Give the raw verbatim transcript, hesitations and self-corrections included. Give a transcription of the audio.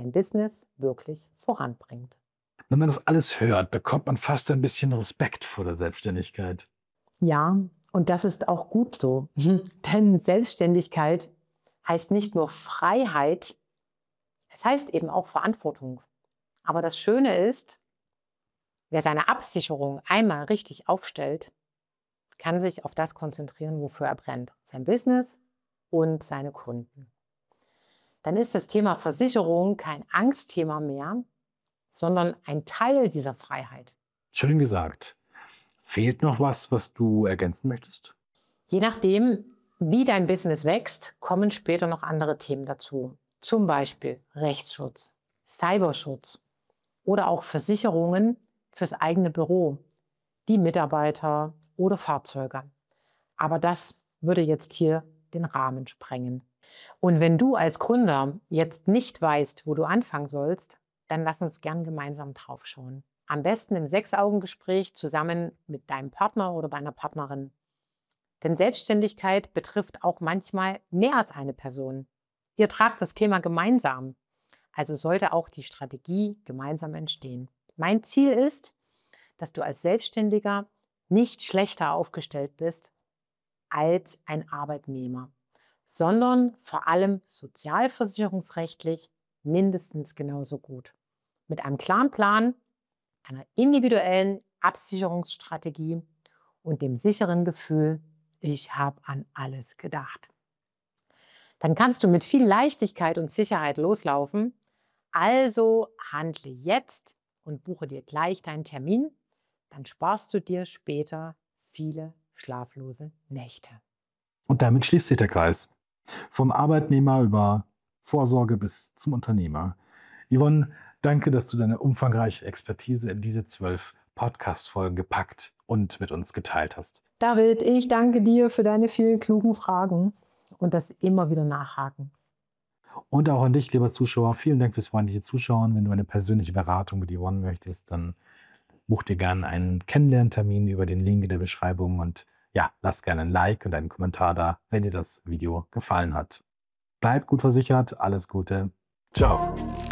dein Business wirklich voranbringt. Wenn man das alles hört, bekommt man fast ein bisschen Respekt vor der Selbstständigkeit. Ja, und das ist auch gut so. Denn Selbstständigkeit heißt nicht nur Freiheit, es heißt eben auch Verantwortung. Aber das Schöne ist, wer seine Absicherung einmal richtig aufstellt, kann sich auf das konzentrieren, wofür er brennt. Sein Business und seine Kunden. Dann ist das Thema Versicherung kein Angstthema mehr, sondern ein Teil dieser Freiheit. Schön gesagt. Fehlt noch was, was du ergänzen möchtest? Je nachdem, wie dein Business wächst, kommen später noch andere Themen dazu. Zum Beispiel Rechtsschutz, Cyberschutz oder auch Versicherungen fürs eigene Büro, die Mitarbeiter oder Fahrzeuge. Aber das würde jetzt hier den Rahmen sprengen. Und wenn du als Gründer jetzt nicht weißt, wo du anfangen sollst, dann lass uns gern gemeinsam drauf schauen. Am besten im Sechs-Augen-Gespräch zusammen mit deinem Partner oder deiner Partnerin. Denn Selbstständigkeit betrifft auch manchmal mehr als eine Person. Ihr tragt das Thema gemeinsam. Also sollte auch die Strategie gemeinsam entstehen. Mein Ziel ist, dass du als Selbstständiger nicht schlechter aufgestellt bist als ein Arbeitnehmer, sondern vor allem sozialversicherungsrechtlich mindestens genauso gut. Mit einem klaren Plan, einer individuellen Absicherungsstrategie und dem sicheren Gefühl, ich habe an alles gedacht. Dann kannst du mit viel Leichtigkeit und Sicherheit loslaufen. Also handle jetzt und buche dir gleich deinen Termin. Dann sparst du dir später viele schlaflose Nächte. Und damit schließt sich der Kreis. Vom Arbeitnehmer über Vorsorge bis zum Unternehmer. Yvonne, danke, dass du deine umfangreiche Expertise in diese zwölf Podcast-Folgen gepackt und mit uns geteilt hast. David, ich danke dir für deine vielen klugen Fragen und das immer wieder Nachhaken. Und auch an dich, lieber Zuschauer, vielen Dank fürs freundliche Zuschauen. Wenn du eine persönliche Beratung mit Yvonne möchtest, dann buch dir gerne einen Kennenlerntermin über den Link in der Beschreibung und ja, lass gerne ein Like und einen Kommentar da, wenn dir das Video gefallen hat. Bleib gut versichert, alles Gute. Ciao.